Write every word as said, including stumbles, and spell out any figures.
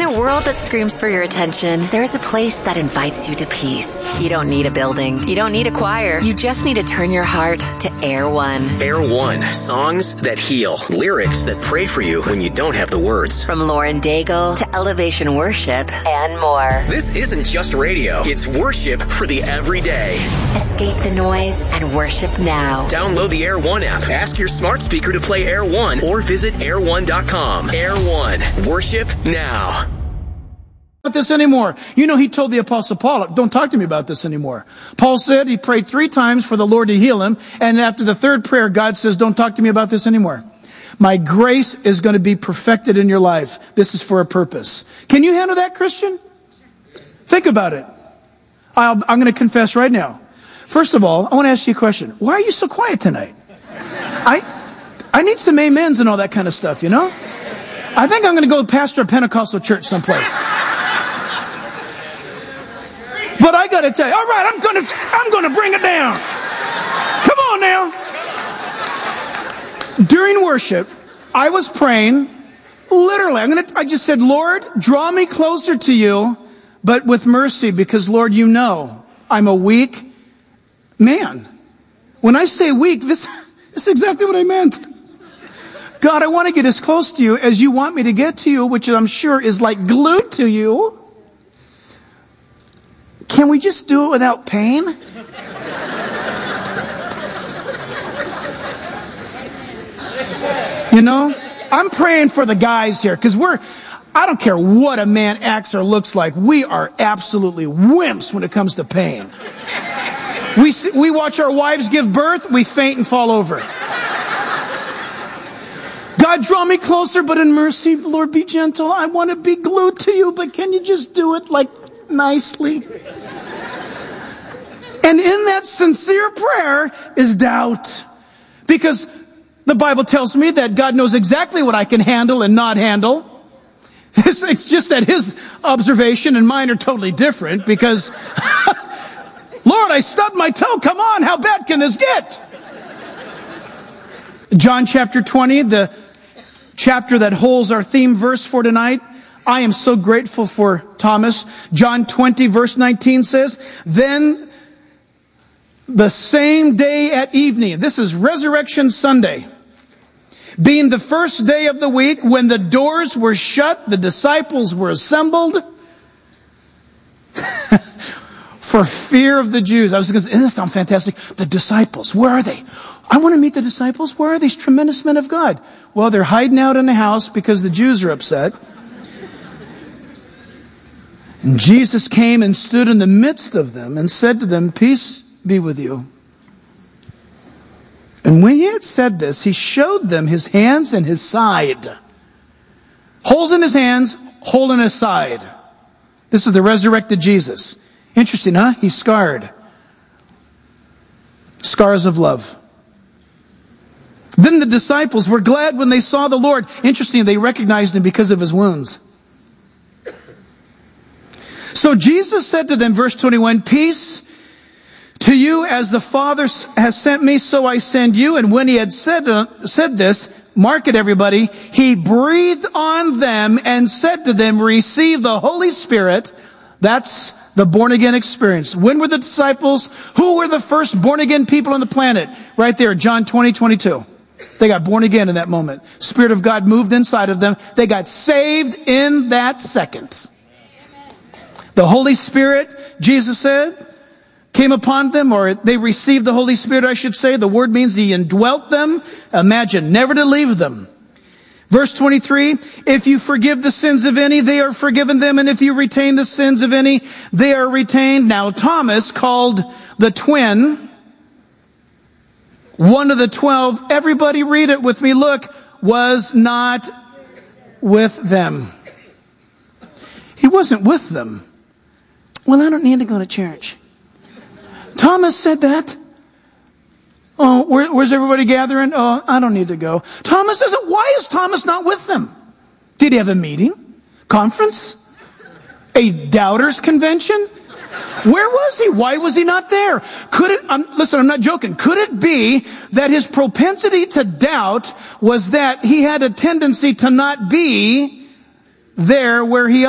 a world that screams for your attention, there's a place that invites you to peace. You don't need a building. You don't need a choir. You just need to turn your heart to Air One. Air One. Songs that heal. Lyrics that pray for you when you don't have the words. From Lauren Daigle to Elevation Worship and more. This isn't just radio. It's worship for the everyday. Escape the noise and worship now. Download the Air One app. Ask your smart speaker to play Air One or visit air one dot com. Air One. Worship now. About this anymore. You know, he told the Apostle Paul, don't talk to me about this anymore. Paul said he prayed three times for the Lord to heal him. And after the third prayer, God says, don't talk to me about this anymore. My grace is going to be perfected in your life. This is for a purpose. Can you handle that, Christian? Think about it. I'll, I'm going to confess right now. First of all, I want to ask you a question. Why are you so quiet tonight? I, I need some amens and all that kind of stuff, you know? I think I'm going to go pastor a Pentecostal church someplace. But I got to tell you, all right, I'm going to, I'm going to bring it down. Come on now. During worship, I was praying, literally, I'm going to, I just said, Lord, draw me closer to you, but with mercy, because Lord, you know, I'm a weak man. When I say weak, this, this is exactly what I meant. God, I want to get as close to you as you want me to get to you, which I'm sure is like glued to you. Can we just do it without pain? You know, I'm praying for the guys here because we're, I don't care what a man acts or looks like. We are absolutely wimps when it comes to pain. We, we watch our wives give birth, we faint and fall over. God, draw me closer, but in mercy, Lord, be gentle. I want to be glued to you, but can you just do it like nicely? And in that sincere prayer is doubt. Because the Bible tells me that God knows exactly what I can handle and not handle. It's, it's just that his observation and mine are totally different because, Lord, I stubbed my toe. Come on, how bad can this get? John chapter twenty, the chapter that holds our theme verse for tonight. I am so grateful for Thomas. John twenty verse nineteen says, then the same day at evening, this is Resurrection Sunday, being the first day of the week, when the doors were shut, the disciples were assembled for fear of the Jews. I was going to say, doesn't this sound fantastic? The disciples, where are they? I want to meet the disciples. Where are these tremendous men of God? Well, they're hiding out in the house because the Jews are upset. And Jesus came and stood in the midst of them and said to them, peace be with you. And when he had said this, he showed them his hands and his side. Holes in his hands, hole in his side. This is the resurrected Jesus. Interesting, huh? He's scarred. Scars of love. Then the disciples were glad when they saw the Lord. Interesting, they recognized him because of his wounds. So Jesus said to them, verse twenty-one, peace to you, as the Father has sent me, so I send you. And when he had said, uh, said this, mark it everybody, he breathed on them and said to them, receive the Holy Spirit. That's the born again experience. When were the disciples? Who were the first born again people on the planet? Right there, John twenty, twenty-two. They got born again in that moment. Spirit of God moved inside of them. They got saved in that second. The Holy Spirit, Jesus said, came upon them, or they received the Holy Spirit, I should say. The word means he indwelt them. Imagine, never to leave them. Verse twenty-three, if you forgive the sins of any, they are forgiven them. And if you retain the sins of any, they are retained. Now Thomas, called the twin, one of the twelve, everybody read it with me, look, was not with them. He wasn't with them. Well, I don't need to go to church. Thomas said that. Oh, where, where's everybody gathering? Oh, I don't need to go. Thomas says, why is Thomas not with them? Did he have a meeting? Conference? A doubters convention? Where was he? Why was he not there? Could it, um, listen, I'm not joking. Could it be that his propensity to doubt was that he had a tendency to not be there where he